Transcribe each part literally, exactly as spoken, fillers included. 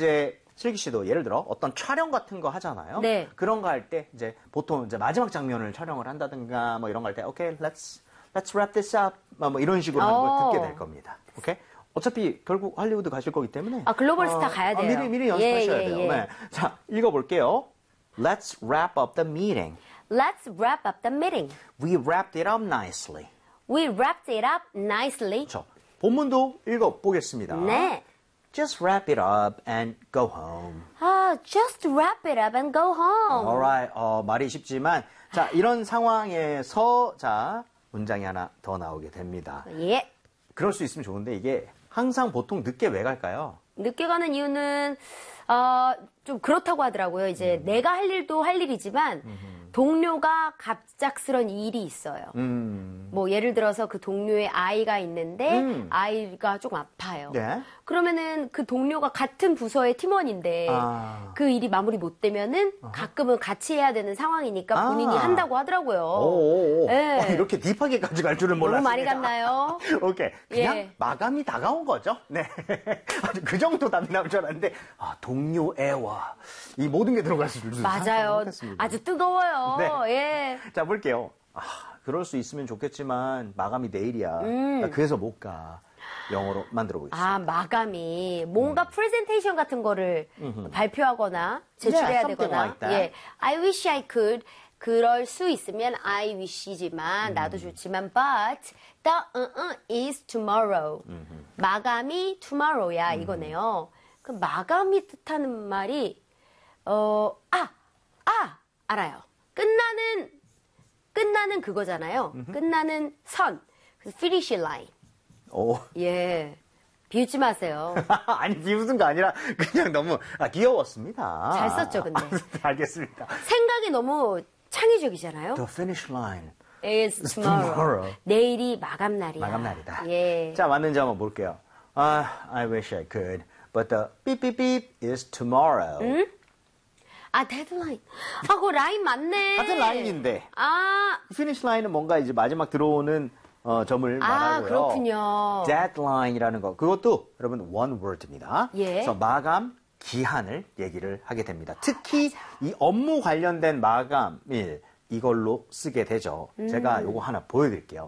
이제 슬기 씨도 예를 들어 어떤 촬영 같은 거 하잖아요. 네. 그런 거 할 때 이제 보통 이제 마지막 장면을 촬영을 한다든가 뭐 이런 거 할 때 오케이, let's let's wrap this up 뭐 이런 식으로 하는 걸 오. 듣게 될 겁니다. 오케이? 어차피 결국 할리우드 가실 거기 때문에 아, 글로벌 어, 스타 가야 돼요. 아, 미리 미리 연습하셔야 예, 예, 돼요. 예. 네. 자, 읽어 볼게요. Let's wrap up the meeting. Let's wrap up the meeting. We wrapped it up nicely. We wrapped it up nicely. 저 본문도 읽어 보겠습니다. 네. Just wrap it up and go home. 아, just wrap it up and go home. Alright. 어, 말이 쉽지만 자, 이런 상황에서 자, 문장이 하나 더 나오게 됩니다. 예. 그럴 수 있으면 좋은데 이게 항상 보통 늦게 왜 갈까요? 늦게 가는 이유는 어, 좀 그렇다고 하더라고요. 이제 음. 내가 할 일도 할 일이지만 동료가 갑작스런 일이 있어요. 음. 뭐 예를 들어서 그 동료의 아이가 있는데 음. 아이가 조금 아파요. 네. 그러면은 그 동료가 같은 부서의 팀원인데 아. 그 일이 마무리 못 되면은 가끔은 같이 해야 되는 상황이니까 본인이 아. 한다고 하더라고요. 오오오. 네. 어, 이렇게 딥하게까지 갈 줄은 너무 몰랐습니다. 많이 갔나요? 오케이. 그냥 예. 마감이 다가온 거죠. 네. 아주 그 정도 답이 나올 줄 알았는데, 아, 동료 애와 이 모든 게 들어갈 줄 맞아요. 못했습니다. 아주 뜨거워요. 네. 예. 자, 볼게요. 아, 그럴 수 있으면 좋겠지만, 마감이 내일이야. 음. 나 그래서 못 가. 영어로 만들어 보겠습니다. 아, 마감이 뭔가 프레젠테이션 같은 거를 발표하거나 제출해야 Yeah, something 되거나. like that. 예. I wish I could. 그럴 수 있으면 I wish지만 나도 좋지만 but the uh, uh, is tomorrow. 마감이 tomorrow야 이거네요. 그 마감이 뜻하는 말이 어, 아, 아, 알아요. 끝나는 끝나는 그거잖아요. 끝나는 선. 그래서 finish line. 오. 예. 비웃지 마세요. 아니, 비웃은 거 아니라, 그냥 너무, 아, 귀여웠습니다. 잘 썼죠, 근데. 아, 알겠습니다. 생각이 너무 창의적이잖아요. The finish line. Is tomorrow. tomorrow. 내일이 마감 날이야. 마감 날이다. 예. 자, 맞는지 한번 볼게요. 아, I wish I could, but the beep beep beep is tomorrow. 음? 아, 데드라인. 아, 그거 라인 맞네. 같은 라인인데. 아, finish line은 뭔가 이제 마지막 들어오는 어, 점을 아, 말하고요. 그렇군요. deadline이라는 거, 그것도 여러분 one word입니다. 예. 그래서 마감 기한을 얘기를 하게 됩니다. 특히 이 업무 관련된 마감일 이걸로 쓰게 되죠. 음. 제가 요거 하나 보여드릴게요.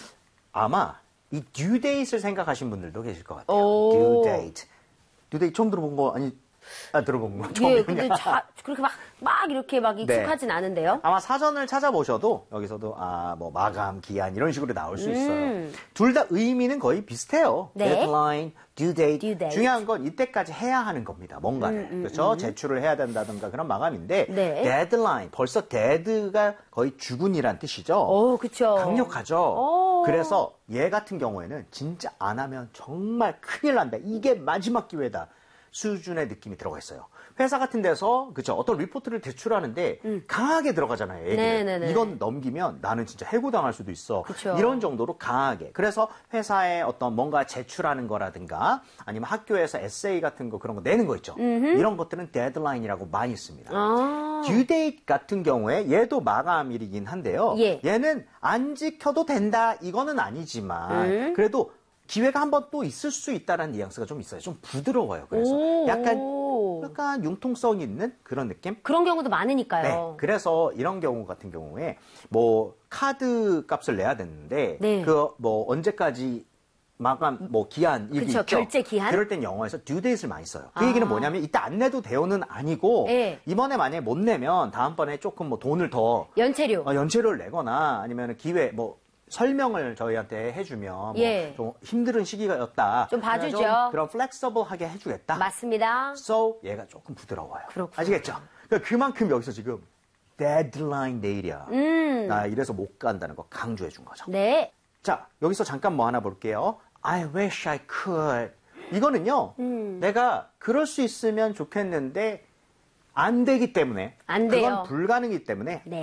아마 이 due date을 생각하신 분들도 계실 것 같아요. 오. due date. due date 처음 들어본 거 아니? 아, 들어본 거 예, 처음이냐? 근데 자, 그렇게 막, 막 이렇게 막 익숙하진 않은데요. 아마 사전을 찾아보셔도 여기서도 아, 뭐 마감 기한 이런 식으로 나올 수 있어요. 음. 둘 다 의미는 거의 비슷해요. 네. deadline, due date. due date. 중요한 건 이때까지 해야 하는 겁니다. 뭔가를. 음, 음, 그렇죠? 음. 제출을 해야 된다든가 그런 마감인데 네. deadline, 벌써 dead가 거의 죽은이란 뜻이죠. 오, 그쵸. 강력하죠. 오. 그래서 얘 같은 경우에는 진짜 안 하면 정말 큰일 난다. 이게 마지막 기회다. 수준의 느낌이 들어가 있어요. 회사 같은 데서 그쵸 어떤 리포트를 제출하는데 음. 강하게 들어가잖아요. 얘기를. 네네네. 이건 넘기면 나는 진짜 해고당할 수도 있어. 그쵸. 이런 정도로 강하게. 그래서 회사에 어떤 뭔가 제출하는 거라든가 아니면 학교에서 에세이 같은 거 그런 거 내는 거 있죠. 음흠. 이런 것들은 데드라인이라고 많이 씁니다. 아. due date 같은 경우에 얘도 마감일이긴 한데요. 예. 얘는 안 지켜도 된다 이거는 아니지만 음. 그래도 기회가 한 번 또 있을 수 있다는 뉘앙스가 좀 있어요. 좀 부드러워요. 그래서 오. 약간 약간 융통성 있는 그런 느낌? 그런 경우도 많으니까요. 네. 그래서 이런 경우 같은 경우에 뭐 카드 값을 내야 되는데 네. 그 뭐 언제까지 마감 뭐 기한 이게 그쵸, 있죠. 결제 기한? 그럴 땐 영어에서 due date을 많이 써요. 그 아. 얘기는 뭐냐면 이때 안 내도 돼요는 아니고 네. 이번에 만약에 못 내면 다음번에 조금 뭐 돈을 더 연체료. 어, 연체료를 내거나 아니면 기회 뭐 설명을 저희한테 해주면 예. 뭐 좀 힘든 시기였다. 좀 봐주죠. 좀 그런 플렉서블하게 해주겠다. 맞습니다. So 얘가 조금 부드러워요. 그렇구나. 아시겠죠? 그러니까 그만큼 여기서 지금 deadline 내일이야. 음. 나 이래서 못 간다는 거 강조해 준 거죠. 네. 자, 여기서 잠깐 뭐 하나 볼게요. I wish I could. 이거는요. 음. 내가 그럴 수 있으면 좋겠는데 안 되기 때문에 안 돼요. 그건 불가능이기 때문에 네.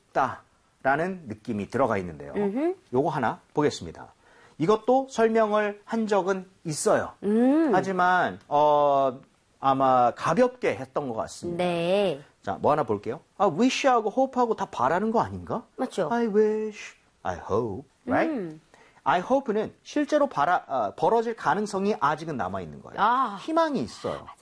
아쉽다라는 느낌이 들어가 있는데요. 음흠. 요거 하나 보겠습니다. 이것도 설명을 한 적은 있어요. 음. 하지만 어, 아마 가볍게 했던 것 같습니다. 네. 자, 뭐 하나 볼게요. 아, wish하고 hope하고 다 바라는 거 아닌가? 맞죠. I wish, I hope, right? 음. I hope는 실제로 바라, 아, 벌어질 가능성이 아직은 남아 있는 거예요. 아. 희망이 있어요.